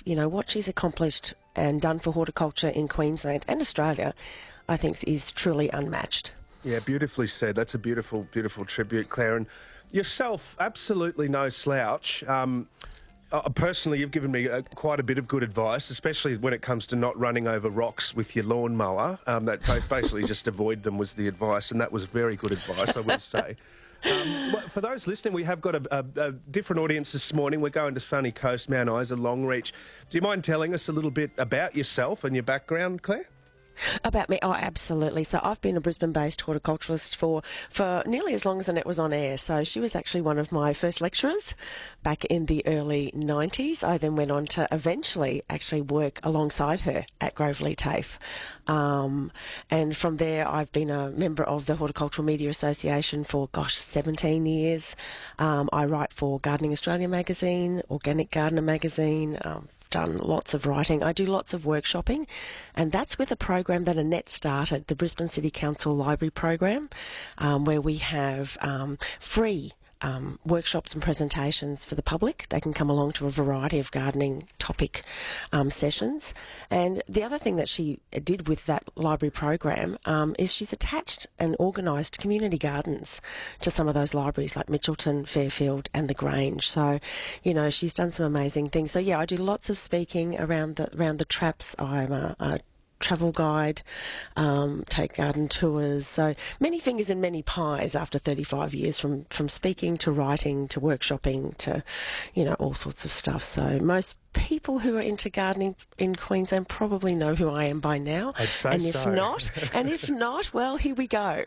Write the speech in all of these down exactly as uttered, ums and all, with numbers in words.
of, you know, what she's accomplished and done for horticulture in Queensland and Australia, I think is truly unmatched. Yeah, beautifully said. That's a beautiful, beautiful tribute, Claire. And yourself, absolutely no slouch. Um, uh, personally, you've given me uh, quite a bit of good advice, especially when it comes to not running over rocks with your lawnmower. Um, that basically just avoid them was the advice, and that was very good advice, I will say. Um, for those listening, we have got a, a, a different audience this morning. We're going to Sunny Coast, Mount Isa, Longreach. Do you mind telling us a little bit about yourself and your background, Claire? About me? Oh, absolutely. So I've been a Brisbane-based horticulturalist for, for nearly as long as Annette was on air. So she was actually one of my first lecturers back in the early nineties. I then went on to eventually actually work alongside her at Groveley TAFE. Um, and from there, I've been a member of the Horticultural Media Association for, gosh, seventeen years. Um, I write for Gardening Australia magazine, Organic Gardener magazine, um, done lots of writing. I do lots of workshopping, and that's with a program that Annette started, the Brisbane City Council Library Program, um, where we have um, free um, workshops and presentations for the public. They can come along to a variety of gardening topic um, sessions. And the other thing that she did with that library program um, is she's attached and organised community gardens to some of those libraries like Mitchelton, Fairfield and the Grange. So, you know, she's done some amazing things. So, yeah, I do lots of speaking around the, around the traps. I'm a, a travel guide, um, take garden tours. So many fingers in many pies after thirty-five years, from, from speaking to writing to workshopping to, you know, all sorts of stuff. So most people who are into gardening in Queensland probably know who I am by now. I'd say and if so. not, and if not, well, here we go.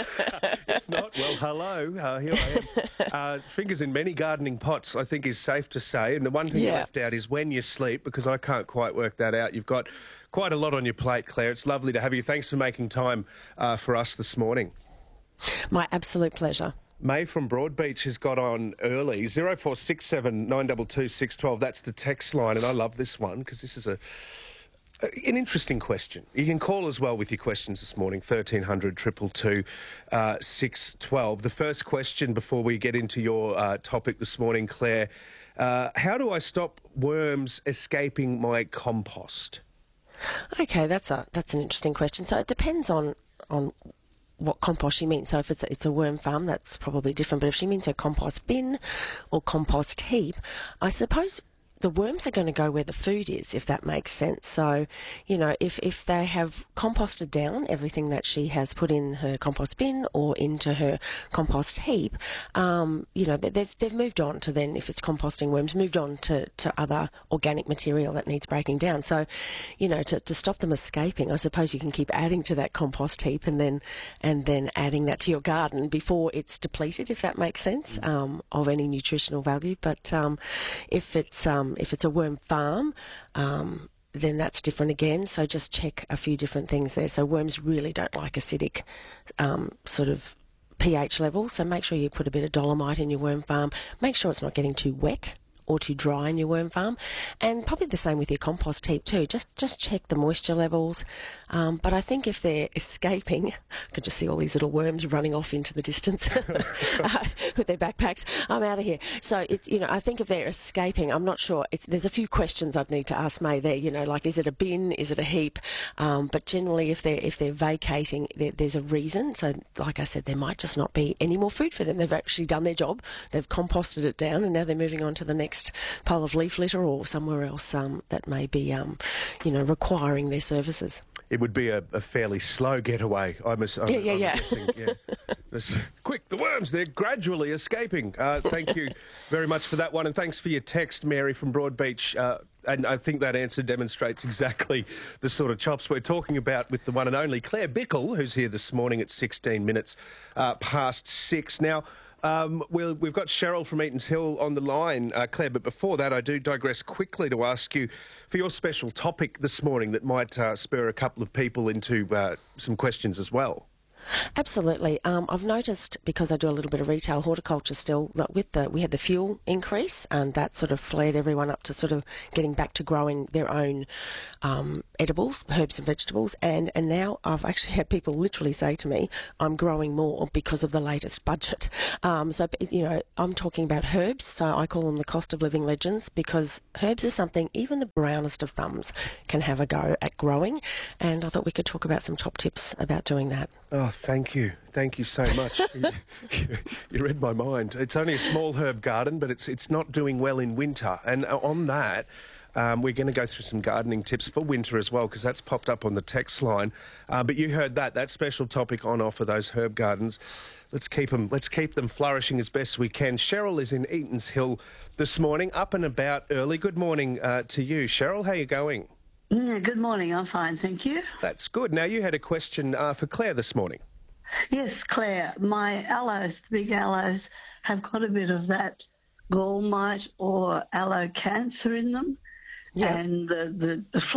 If not, well, hello, uh, here I am. Uh, fingers in many gardening pots, I think, is safe to say. And the one thing Yeah. you left out is when you sleep, because I can't quite work that out. You've got quite a lot on your plate, Claire. It's lovely to have you. Thanks for making time uh, for us this morning. My absolute pleasure. May from Broadbeach has got on early. zero four six seven nine two two six one two. That's the text line, and I love this one because this is a, a an interesting question. You can call as well with your questions this morning, thirteen hundred two two two uh, six one two. The first question before we get into your uh, topic this morning, Claire, uh, how do I stop worms escaping my compost? Okay, that's a that's an interesting question. So it depends on on what compost she means. So if it's a, it's a worm farm, that's probably different. But if she means a compost bin or compost heap, I suppose the worms are going to go where the food is, if that makes sense. So, you know, if, if they have composted down everything that she has put in her compost bin or into her compost heap, um, you know, they've, they've moved on to then, if it's composting worms, moved on to, to other organic material that needs breaking down. So, you know, to, to stop them escaping, I suppose you can keep adding to that compost heap and then and then adding that to your garden before it's depleted, if that makes sense, um, of any nutritional value. But um, if it's um, if it's a worm farm, um, then that's different again. So just check a few different things there. So worms really don't like acidic um, sort of pH levels. So make sure you put a bit of dolomite in your worm farm. Make sure it's not getting too wet or too dry in your worm farm, and probably the same with your compost heap too. Just just check the moisture levels. Um, but I think if they're escaping, I can just see all these little worms running off into the distance uh, with their backpacks. I'm out of here. So it's, you know, I think if they're escaping, I'm not sure. It's, there's a few questions I'd need to ask May there. You know, like, is it a bin? Is it a heap? Um, but generally, if they're if they're vacating, there, there's a reason. So, like I said, there might just not be any more food for them. They've actually done their job. They've composted it down, and now they're moving on to the next pile of leaf litter or somewhere else um, that may be, um, you know, requiring their services. It would be a, a fairly slow getaway. I'm, a, I'm, yeah, yeah, I'm yeah. guessing. Yeah. This, quick, the worms, they're gradually escaping. Uh, thank you very much for that one, and thanks for your text, Mary from Broadbeach. Uh, and I think that answer demonstrates exactly the sort of chops we're talking about with the one and only Claire Bickle, who's here this morning at sixteen minutes uh, past six. Now, Um, we'll, we've got Cheryl from Eatons Hill on the line, uh, Claire, but before that I do digress quickly to ask you for your special topic this morning that might uh, spur a couple of people into uh, some questions as well. Absolutely. Um, I've noticed, because I do a little bit of retail horticulture still, that with the we had the fuel increase, and that sort of flared everyone up to sort of getting back to growing their own um, edibles, herbs and vegetables. And, and now I've actually had people literally say to me, I'm growing more because of the latest budget. Um, so, you know, I'm talking about herbs, so I call them the cost of living legends, because herbs is something even the brownest of thumbs can have a go at growing. And I thought we could talk about some top tips about doing that. Oh, thank you. Thank you so much. you, you, you read my mind. It's only a small herb garden, but it's it's not doing well in winter. And on that, um, we're going to go through some gardening tips for winter as well, because that's popped up on the text line. Uh, but you heard that, that special topic on offer, those herb gardens. Let's keep them, let's keep them flourishing as best we can. Cheryl is in Eatons Hill this morning, up and about early. Good morning uh, to you. Cheryl, how are you going? Yeah, good morning. I'm fine, thank you. That's good. Now, you had a question uh, for Claire this morning. Yes, Claire, my aloes, the big aloes, have got a bit of that gall mite or aloe cancer in them. Yeah. And the, the, the